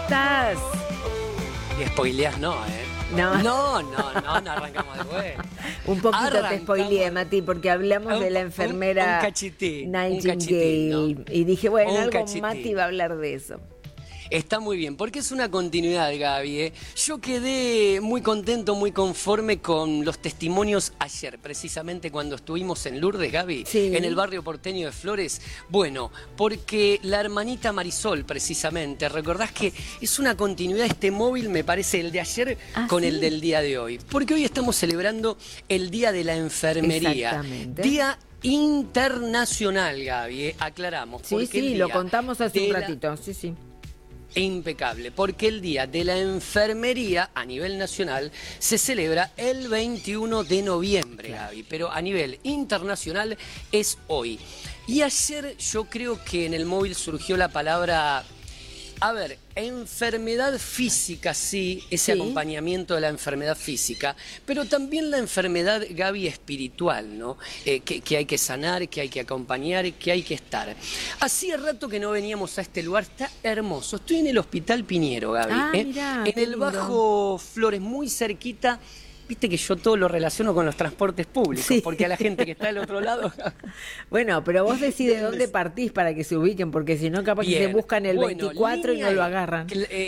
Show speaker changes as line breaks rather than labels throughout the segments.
estás?
Y spoileás no, ¿eh?
No,
No arrancamos de vuelta.
un poquito te
Arrancamos.
spoileé, Mati, porque hablamos de la enfermera
un cachitín,
Nightingale.
¿no?
Y dije, bueno,
Un
algo
cachitín.
Mati va a hablar de eso.
Está muy bien, porque es una continuidad, Gaby, ¿eh? Yo quedé muy contento, muy conforme con los testimonios ayer, precisamente cuando estuvimos en Lourdes, Gaby,
Sí.
en el barrio porteño de Flores. Bueno, porque la hermanita Marisol, precisamente, recordás que es una continuidad este móvil, me parece, el de ayer con
¿sí?
el del día de hoy. Porque hoy estamos celebrando el Día de la Enfermería.
Exactamente.
Día internacional, Gaby, aclaramos.
Sí,
porque el
sí, lo
día
contamos hace un
de la-
ratito. Sí, sí.
Impecable, porque el Día de la Enfermería a nivel nacional se celebra el 21 de noviembre, Gaby, pero a nivel internacional es hoy. Y ayer yo creo que en el móvil surgió la palabra, a ver, enfermedad física, sí, ese
Sí.
acompañamiento de la enfermedad física, pero también la enfermedad, Gaby, espiritual, ¿no? Que hay que sanar, que hay que acompañar, que hay que estar. Hacía rato que no veníamos a este lugar, está hermoso. Estoy en el Hospital Piñero, Gaby,
Mirá,
en
qué
el
lindo.
Bajo Flores, muy cerquita. Viste que yo todo lo relaciono con los transportes públicos,
Sí.
porque a la gente que está del otro lado...
Bueno, pero vos decís de dónde partís para que se ubiquen, porque si no, capaz que se
Bien.
buscan el
Bueno,
24 y no
línea
lo
E.
agarran.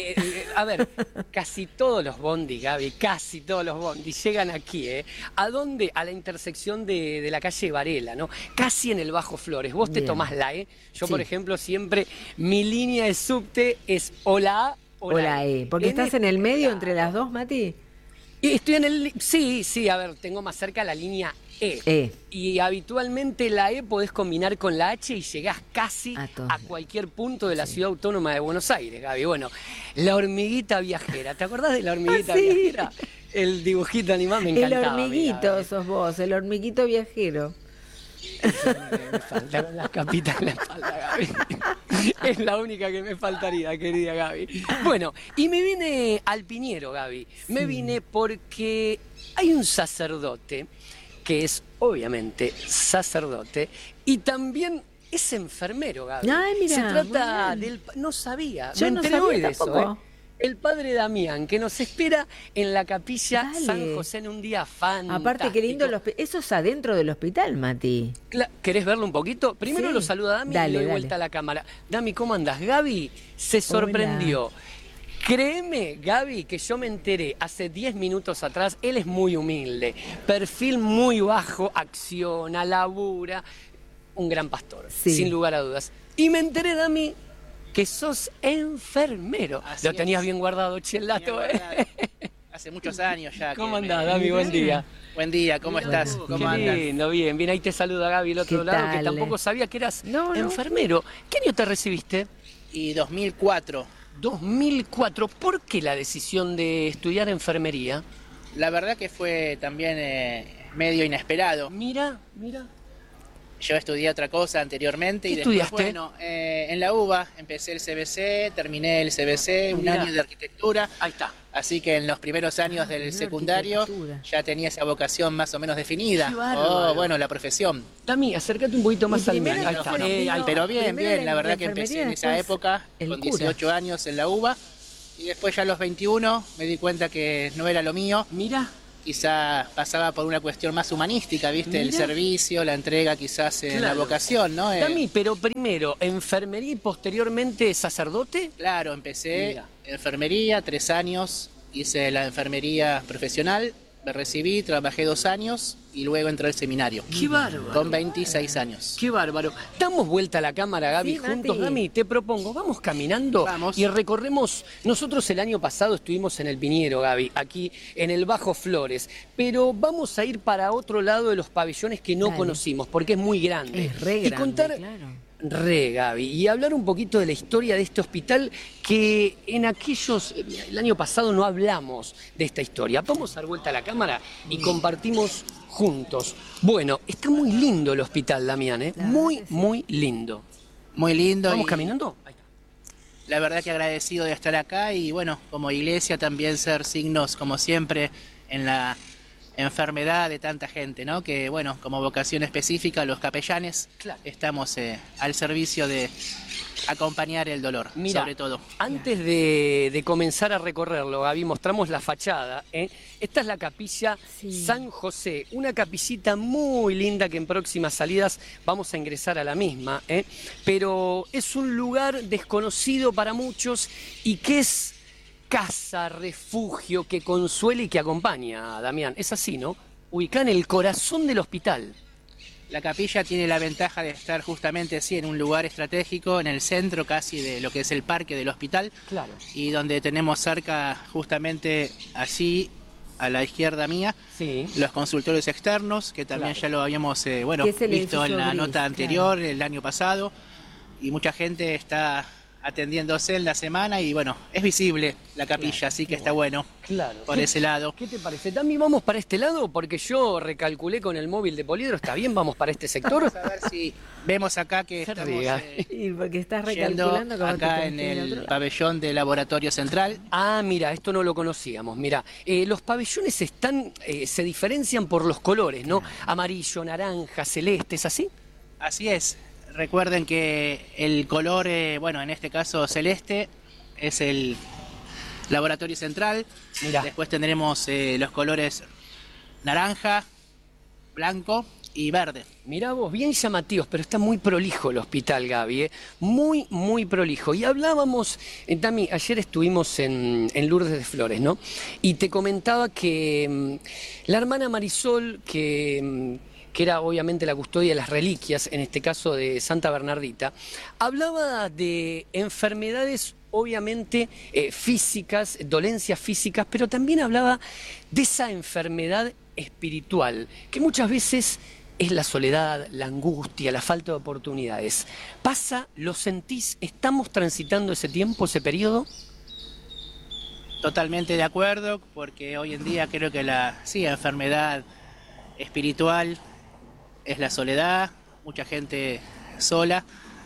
A ver, casi todos los bondis, Gaby, casi todos los bondis llegan aquí, ¿eh? ¿A dónde? A la intersección de la calle Varela, ¿no? Casi en el Bajo Flores. Vos te
Bien.
tomás la E. Yo,
Sí.
por ejemplo, siempre mi línea de subte es o la A o la
Hola,
E.
porque estás en el medio
claro.
entre las dos, Mati.
Y estoy en el... Sí, a ver, tengo más cerca la línea E. Y habitualmente la E podés combinar con la H y llegás casi
A
a
todos.
cualquier punto de la ciudad autónoma de Buenos Aires, Gaby. Bueno, la hormiguita viajera. ¿Te acordás de la hormiguita
Sí.
viajera? El dibujito animado me
El
encantaba.
hormiguito
Gaby.
sos vos, el hormiguito viajero.
Me faltaron las capitas en la espalda, Gaby. Es la única que me faltaría, querida Gaby. Bueno, y me vine al Piñero, Gaby. Me vine porque hay un sacerdote que es, obviamente, sacerdote y también es enfermero, Gaby.
Ay, mira,
Se trata
muy bien.
del... No sabía,
Yo
me
no
enteré
sabía
hoy de eso,
tampoco.
El padre Damián, que nos espera en la capilla
Dale.
San José en un día fantástico.
Aparte, qué lindo, eso es adentro del hospital, Mati.
¿Querés verlo un poquito? Primero
Sí.
lo saluda Dami
Dale,
y le doy
dale.
vuelta a la cámara. Dami, ¿cómo andás? Gaby se sorprendió. Créeme, Gaby, que yo me enteré hace 10 minutos atrás. Él es muy humilde, perfil muy bajo, acciona, labura. Un gran pastor,
Sí.
sin lugar a dudas. Y me enteré, Dami, que sos enfermero.
Así
Lo tenías
es.
bien guardado, che, el dato,
Bien
¿eh?
guardado. Hace muchos años ya.
¿Cómo
que
andás, Dami? Buen día.
Buen día, ¿cómo estás?
Qué
¿Cómo andas?
lindo, bien. Ahí te saluda Gaby, el otro
¿Qué
lado, que
tal?
tampoco sabía que eras
No.
enfermero. ¿Qué año te recibiste?
Y 2004.
2004. ¿Por qué la decisión de estudiar enfermería?
La verdad que fue también medio inesperado.
Mira.
Yo estudié otra cosa anteriormente y
¿Qué
después,
estudiaste?
bueno, en la UBA empecé el CBC, terminé el CBC, un
Mirá.
año de arquitectura.
Ahí está.
Así que en los primeros años del
Primero
secundario
arquitectura.
ya tenía esa vocación más o menos definida.
Qué bárbaro.
Bueno, la profesión.
Dami, acércate un poquito más
Y
al
primero
micro. Ahí está.
fue
Ahí está.
Pero bien,
Primero
bien,
la
la verdad que empecé
enfermería,
en esa
después
época,
el
con
cura.
18 años en la UBA, y después ya a los 21 me di cuenta que no era lo mío,
Mira.
quizá pasaba por una cuestión más humanística, ¿viste? El
Mira.
servicio, la entrega quizás en la
Claro.
vocación, ¿no?
Dami, pero primero enfermería y posteriormente sacerdote.
Claro, empecé
Mira.
enfermería, 3 años, hice la enfermería profesional, me recibí, trabajé 2 años y luego entré al seminario.
Qué bárbaro.
Con 26 años.
Qué bárbaro. Damos vuelta a la cámara, Gaby,
Sí, Mati.
juntos. Dami, te propongo, vamos caminando
Vamos.
y recorremos. Nosotros el año pasado estuvimos en el Piñero, Gaby, aquí en el Bajo Flores, pero vamos a ir para otro lado de los pabellones que no
Dale.
conocimos, porque es muy grande.
Es re
y
grande,
contar,
claro.
Gaby, y hablar un poquito de la historia de este hospital que el año pasado no hablamos de esta historia. Vamos a dar vuelta a la cámara y compartimos juntos. Bueno, está muy lindo el hospital, Damián, ¿eh?
La
Muy,
verdad que sí.
muy lindo.
Muy lindo.
¿Vamos
y
caminando? Ahí está.
La verdad que agradecido de estar acá y bueno, como iglesia también ser signos, como siempre, en la enfermedad de tanta gente, ¿no? Que bueno, como vocación específica, los capellanes
Claro.
estamos al servicio de acompañar el dolor,
Mira,
sobre todo.
antes de comenzar a recorrerlo, Gaby, mostramos la fachada. Esta es la capilla
Sí.
San José, una capillita muy linda que en próximas salidas vamos a ingresar a la misma, pero es un lugar desconocido para muchos y que es casa, refugio, que consuela y que acompaña, Damián. Es así, ¿no? Ubicada en el corazón del hospital.
La capilla tiene la ventaja de estar justamente así en un lugar estratégico, en el centro casi de lo que es el parque del hospital,
Claro.
y donde tenemos cerca justamente allí a la izquierda mía
Sí.
los consultorios externos, que también
Claro.
ya lo habíamos
Que es el
visto en
edificio
la
gris,
nota anterior, el año pasado, y mucha gente está atendiéndose en la semana y bueno, es visible la capilla,
Claro,
así que
qué
está bueno
Claro.
por ese lado.
¿Qué te parece? También vamos para este lado, porque yo recalculé con el móvil de Poliedro. ¿Está bien? ¿Vamos para este sector?
Vamos a ver si vemos acá que
Se
estamos
ríe.
Y porque estás
yendo
recalculando que vos te
acá
tenés
en
que ir a otro
el
lado.
pabellón de laboratorio central.
Ah, mira, esto no lo conocíamos. Mira, los pabellones se diferencian por los colores, ¿no? Amarillo, naranja, celeste, ¿es así?
Así es. Recuerden que el color, bueno, en este caso celeste, es el laboratorio central.
Mirá.
Después tendremos los colores naranja, blanco y verde.
Mirá vos, bien llamativos, pero está muy prolijo el hospital, Gaby, ¿eh? Muy, muy prolijo. Y hablábamos, Tami, ayer estuvimos en Lourdes de Flores, ¿no? Y te comentaba que la hermana Marisol, que era obviamente la custodia de las reliquias, en este caso de Santa Bernardita, hablaba de enfermedades obviamente físicas, dolencias físicas, pero también hablaba de esa enfermedad espiritual, que muchas veces es la soledad, la angustia, la falta de oportunidades. ¿Pasa? ¿Lo sentís? ¿Estamos transitando ese tiempo, ese periodo?
Totalmente de acuerdo, porque hoy en día creo que la enfermedad espiritual es la soledad, mucha gente sola,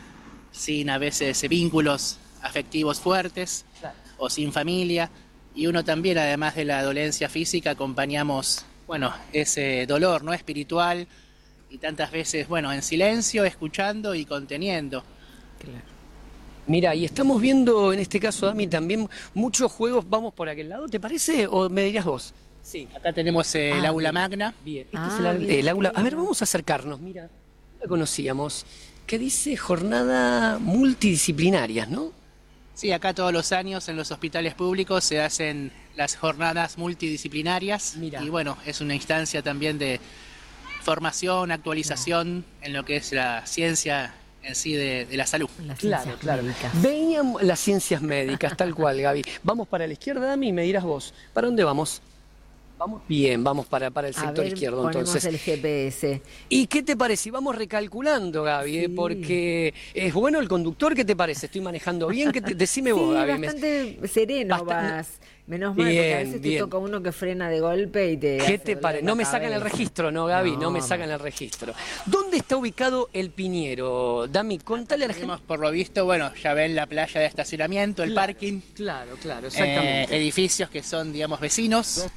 sin a veces vínculos afectivos fuertes o sin familia, y uno también, además de la dolencia física, acompañamos, bueno, ese dolor no espiritual, y tantas veces, bueno, en silencio, escuchando y conteniendo.
Claro.
Mira, y estamos viendo en este caso, Dami, también muchos juegos. Vamos por aquel lado, ¿te parece? ¿O me dirías vos?
Sí, acá tenemos el
Ah,
aula
bien.
magna.
Bien, este
Ah,
es el
bien.
aula. A ver, vamos a acercarnos, mira. No la conocíamos. Que dice jornada multidisciplinarias, ¿no?
Sí, acá todos los años en los hospitales públicos se hacen las jornadas multidisciplinarias.
Mira.
Y bueno, es una instancia también de formación, actualización en lo que es la ciencia en sí de la salud.
Las
Claro,
ciencias
claro.
médicas.
Venían las ciencias médicas, tal cual, Gaby. Vamos para la izquierda, Dami, y me dirás vos. ¿Para dónde vamos? ¿Vamos? Bien, vamos para el
A
sector
ver,
izquierdo,
ponemos
entonces.
el GPS.
¿Y qué te parece? Y vamos recalculando, Gaby,
Sí.
Porque es bueno el conductor. ¿Qué te parece? ¿Estoy manejando bien? Decime
Sí,
vos, Gaby.
bastante sereno
Bastante-
vas. Menos mal, porque a
Bien,
veces te
bien.
toca uno que frena de golpe y te
¿Qué
hace
te
doler
parece?
la
No me sacan el
cabeza.
registro, ¿no, Gaby? No me
No,
sacan el registro. ¿Dónde está ubicado el Piñero? Dami, contale a la gente.
Tenemos, por lo visto, bueno, ya ven la playa de estacionamiento, el
Claro,
parking,
Claro, exactamente.
edificios que son, digamos, vecinos,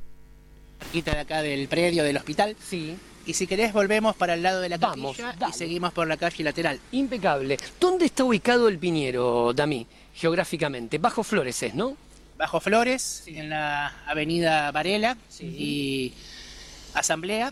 cerquita de acá del predio del hospital.
Sí,
Y si querés volvemos para el lado de la
Vamos,
capilla
dale.
y seguimos por la calle lateral.
impecable. ¿Dónde está ubicado el Piñero, Dami, geográficamente? Bajo Flores es, ¿no?
Bajo Flores, en la avenida Varela
Sí.
y Asamblea.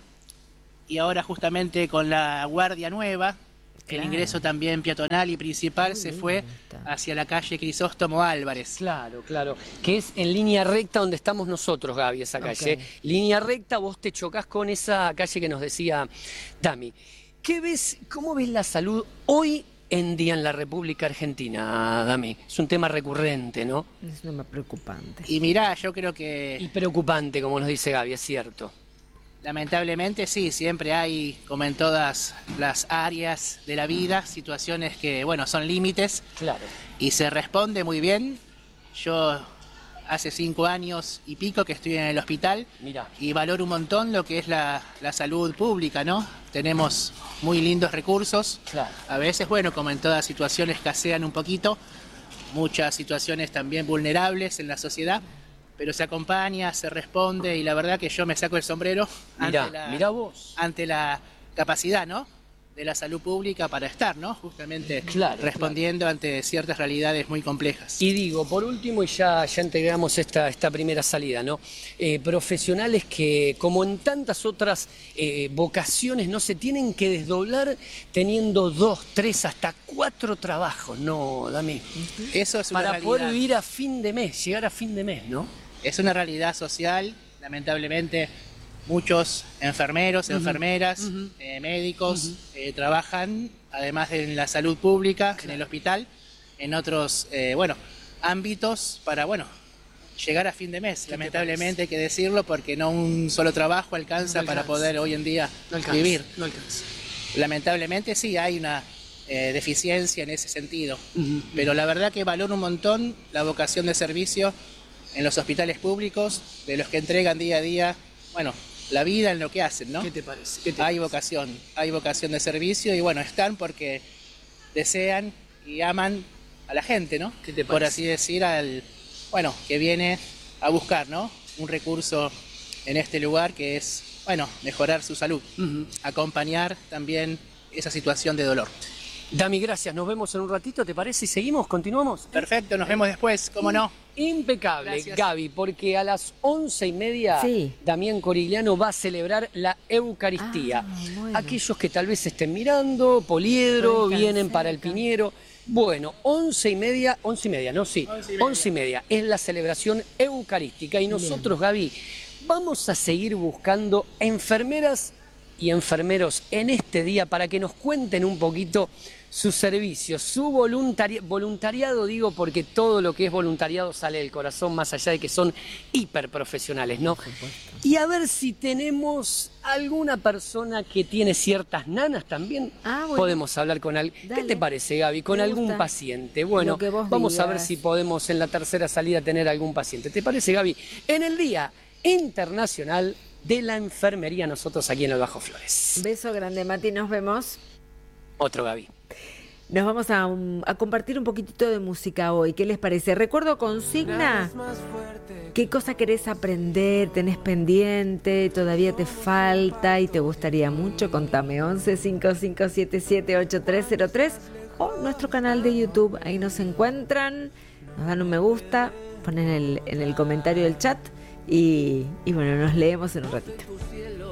Y ahora justamente con la Guardia Nueva, el
Claro.
ingreso también peatonal y principal
Muy
se
bien
fue
está.
hacia la calle Crisóstomo Álvarez.
Claro. Que es en línea recta donde estamos nosotros, Gaby, esa calle.
Ok.
Línea recta, vos te chocas con esa calle que nos decía Dami. ¿Qué ves, cómo ves la salud hoy en día en la República Argentina, Dami? Es un tema recurrente, ¿no?
Es un tema preocupante.
Y mirá, yo creo
Y
que
preocupante, como nos dice Gaby, es cierto.
lamentablemente sí, siempre hay, como en todas las áreas de la vida, situaciones que, bueno, son límites
Claro.
y se responde muy bien. Yo hace 5 años y pico que estoy en el hospital
Mirá.
y valoro un montón lo que es la salud pública, ¿no? Tenemos muy lindos recursos.
Claro.
A veces, bueno, como en todas situaciones escasean un poquito, muchas situaciones también vulnerables en la sociedad, pero se acompaña, se responde, y la verdad que yo me saco el sombrero
Mirá vos.
ante la capacidad, ¿no?, de la salud pública para estar, ¿no?, justamente
Claro,
respondiendo ante ciertas realidades muy complejas.
Y digo, por último, y ya integramos esta primera salida, ¿no? Profesionales que, como en tantas otras vocaciones, no se tienen que desdoblar teniendo 2, 3, hasta 4 trabajos, ¿no, Dami?
Eso es una
Para
realidad.
poder vivir a fin de mes, llegar a fin de mes, ¿no?
Es una realidad social, lamentablemente. Muchos enfermeros, enfermeras, médicos trabajan, además de en la salud pública, en el hospital, en otros ámbitos para llegar a fin de mes. Lamentablemente hay que decirlo, porque no un solo trabajo alcanza para poder hoy en día vivir.
No alcanza.
Lamentablemente sí hay una deficiencia en ese sentido, pero la verdad que valoro un montón la vocación de servicio en los hospitales públicos, de los que entregan día a día, la vida en lo que hacen, ¿no?
¿Qué te parece?
Hay vocación de servicio, y están porque desean y aman a la gente, ¿no?
¿Qué te
Por
parece?
así decir, que viene a buscar, ¿no?, un recurso en este lugar, que es, mejorar su salud, acompañar también esa situación de dolor.
Dami, gracias. Nos vemos en un ratito, ¿te parece? ¿Y seguimos? ¿Continuamos?
Perfecto, nos vemos después, ¿cómo no?
Impecable,
Gracias.
Gaby, porque a las 11:30
Sí.
Damián Corigliano va a celebrar la Eucaristía.
Bueno.
Aquellos que tal vez estén mirando, Poliedro,
Por ahí
vienen
cerca.
para el Piñero. Bueno, 11:30, 11:30, ¿no? Sí, 11:30 es la celebración eucarística, y nosotros, Gaby, vamos a seguir buscando enfermeras y enfermeros en este día para que nos cuenten un poquito su servicio, su voluntariado, digo, porque todo lo que es voluntariado sale del corazón, más allá de que son hiperprofesionales, ¿no? Y a ver si tenemos alguna persona que tiene ciertas nanas también.
Bueno.
Podemos hablar con alguien. ¿Qué
Dale.
te parece, Gaby? Con
Me
algún
gusta.
paciente. Bueno,
Lo que vos
vamos a ver
digas.
si podemos en la tercera salida tener algún paciente. ¿Te parece, Gaby? En el Día Internacional de la Enfermería, nosotros aquí en el Bajo Flores.
Beso grande, Mati, nos vemos.
Otro Gaby.
Nos vamos a compartir un poquitito de música hoy. ¿Qué les parece? Recuerdo consigna. ¿Qué cosa querés aprender? ¿Tenés pendiente? ¿Todavía te falta y te gustaría mucho? Contame. 11 5577 8303 o nuestro canal de YouTube. Ahí nos encuentran, nos dan un me gusta, ponen en el comentario del chat y nos leemos en un ratito.